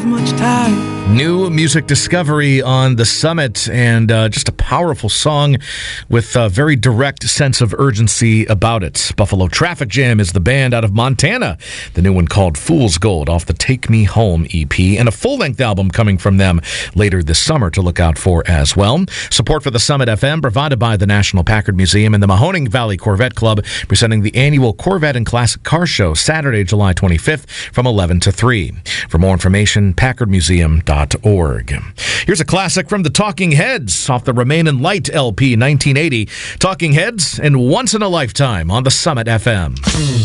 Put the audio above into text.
much time. New music discovery on the Summit, and just a powerful song with a very direct sense of urgency about it. Buffalo Traffic Jam is the band out of Montana. The new one called Fool's Gold off the Take Me Home EP, and a full-length album coming from them later this summer to look out for as well. Support for the Summit FM provided by the National Packard Museum and the Mahoning Valley Corvette Club, presenting the annual Corvette and Classic Car Show Saturday, July 25th from 11 to 3. For more information, packardmuseum.org. Here's a classic from the Talking Heads off the Remain in Light LP 1980. Talking Heads and Once in a Lifetime on the Summit FM.